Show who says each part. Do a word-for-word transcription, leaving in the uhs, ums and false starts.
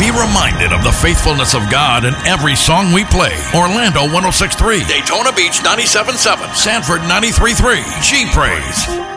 Speaker 1: Be reminded of the faithfulness of God in every song we play. Orlando one oh six point three, Daytona Beach ninety-seven point seven, Sanford ninety-three point three, G Praise.